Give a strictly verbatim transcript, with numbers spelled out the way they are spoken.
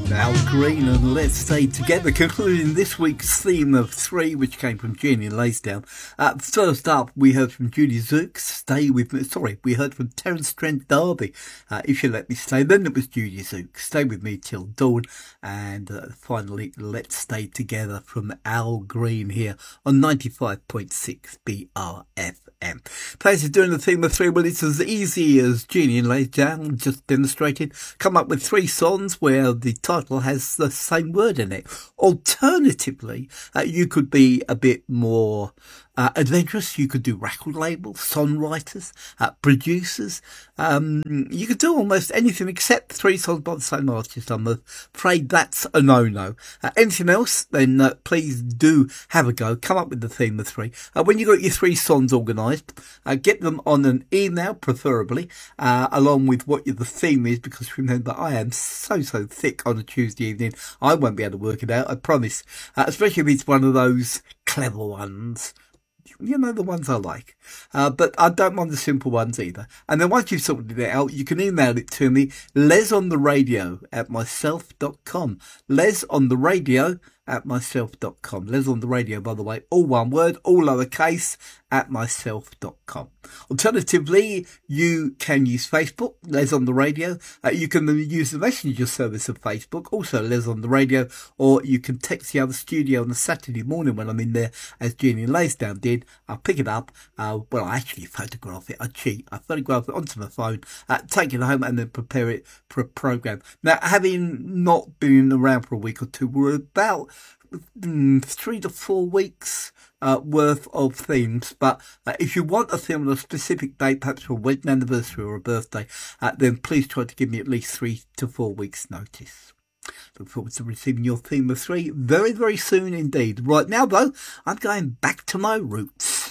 Al Green and Let's Stay Together, concluding this week's theme of three, which came from Jeannie Lansdowne. Uh, first up, we heard from Judy Zook, Stay With Me. Sorry, we heard from Terence Trent D'Arby, uh, If You Let Me Stay. Then it was Judy Zook, Stay With Me Till Dawn. And uh, finally, Let's Stay Together from Al Green here on ninety-five point six B R F M. Players are doing the theme of three. Well, it's as easy as Jeannie Lansdowne just demonstrated. Come up with three songs where the title has the same word in it. Alternatively, uh, you could be a bit more uh, adventurous. You could do record labels, songwriters, uh, producers. Um, you could do almost anything except three songs by the same artist. I'm afraid that's a no-no. Uh, anything else, then uh, please do have a go. Come up with the theme of three. Uh, when you've got your three songs organised, uh, get them on an email, preferably, uh, along with what the theme is, because remember, I am so, so thick on a Tuesday evening. I won't be able to work it out, I promise. Uh, especially if it's one of those clever ones. You know, the ones I like. Uh, but I don't mind the simple ones either. And then once you've sorted it out, you can email it to me, lesontheradio at myself dot com. Les on the radio at myself dot com. Les on the radio, by the way, all one word, all lowercase, at myself dot com. Alternatively, you can use Facebook, Les on the Radio. Uh, you can use the messenger service of Facebook, also Les on the Radio, or you can text the other studio on a Saturday morning when I'm in there, as Jeannie Lansdowne did. I'll pick it up. Uh, well, I actually photograph it. I cheat. I photograph it onto my phone, uh, take it home, and then prepare it for a program. Now, having not been around for a week or two, we're about mm, three to four weeks Uh, worth of themes, but uh, if you want a theme on a specific date, perhaps for a wedding anniversary or a birthday, uh, then please try to give me at least three to four weeks notice. Look forward to receiving your theme of three very, very soon indeed. Right now though, I'm going back to my roots.